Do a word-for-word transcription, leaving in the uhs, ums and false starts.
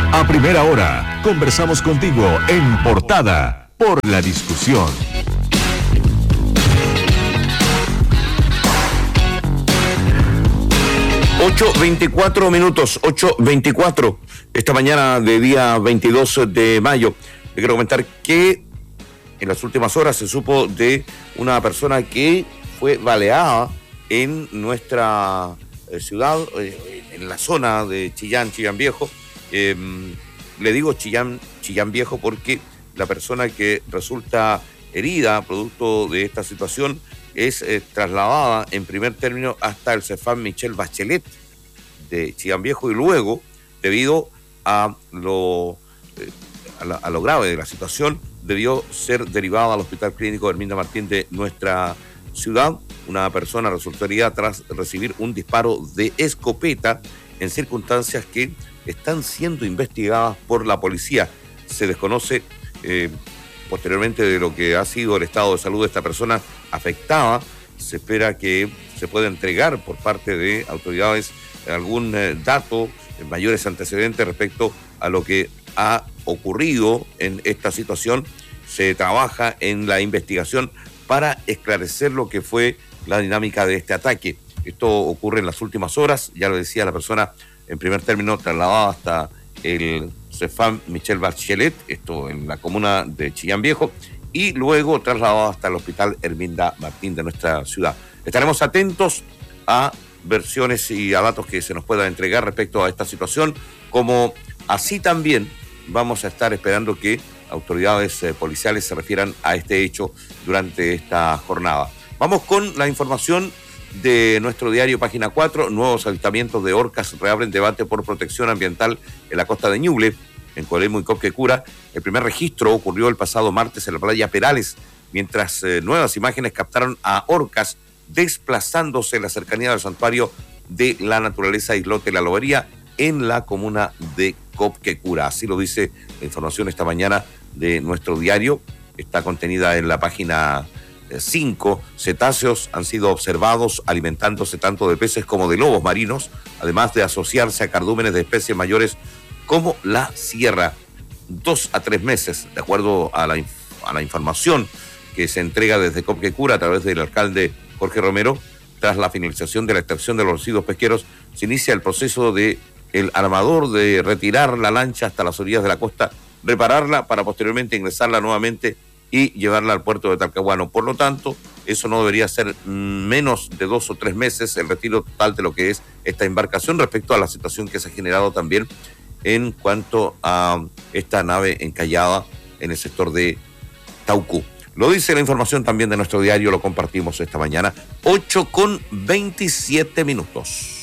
A primera hora, conversamos contigo en Portada por la Discusión. ocho veinticuatro minutos, ocho veinticuatro, esta mañana de día veintidós de mayo. Le quiero comentar que en las últimas horas se supo de una persona que fue baleada en nuestra eh, ciudad, eh, en la zona de Chillán, Chillán Viejo. Eh, le digo Chillán, Chillán Viejo porque la persona que resulta herida producto de esta situación es eh, trasladada en primer término hasta el Cefam Michelle Bachelet de Chillán Viejo y luego, debido a lo, eh, a, la, a lo grave de la situación, debió ser derivada al Hospital Clínico Herminda Martín de nuestra ciudad. Una persona resultó herida tras recibir un disparo de escopeta en circunstancias que están siendo investigadas por la policía. Se desconoce eh, posteriormente de lo que ha sido el estado de salud de esta persona afectada. Se espera que se pueda entregar por parte de autoridades algún eh, dato, eh, mayores antecedentes respecto a lo que ha ocurrido en esta situación. Se trabaja en la investigación para esclarecer lo que fue la dinámica de este ataque. Esto ocurre en las últimas horas, ya lo decía la persona en primer término trasladada hasta el Cefam Michelle Bachelet, esto en la comuna de Chillán Viejo, y luego trasladado hasta el Hospital Herminda Martín de nuestra ciudad. Estaremos atentos a versiones y a datos que se nos puedan entregar respecto a esta situación, como así también vamos a estar esperando que autoridades eh, policiales se refieran a este hecho durante esta jornada. Vamos con la información de nuestro diario Página cuatro. Nuevos avistamientos de orcas reabren debate por protección ambiental en la costa de Ñuble, en Coelemu y Copquecura. El primer registro ocurrió el pasado martes en la playa Perales, mientras eh, nuevas imágenes captaron a orcas desplazándose en la cercanía del santuario de la naturaleza Islote La Lobería en la comuna de Copquecura. Así lo dice la información esta mañana de nuestro diario. Está contenida en la página cinco. Cetáceos han sido observados alimentándose tanto de peces como de lobos marinos, además de asociarse a cardúmenes de especies mayores como la sierra. Dos a tres meses, de acuerdo a la, inf- a la información que se entrega desde Copquecura a través del alcalde Jorge Romero, tras la finalización de la extracción de los residuos pesqueros, se inicia el proceso de el armador de retirar la lancha hasta las orillas de la costa, repararla para posteriormente ingresarla nuevamente y llevarla al puerto de Talcahuano. Por lo tanto, eso no debería ser menos de dos o tres meses el retiro total de lo que es esta embarcación respecto a la situación que se ha generado también en cuanto a esta nave encallada en el sector de Taucú. Lo dice la información también de nuestro diario, lo compartimos esta mañana, ocho con veintisiete minutos.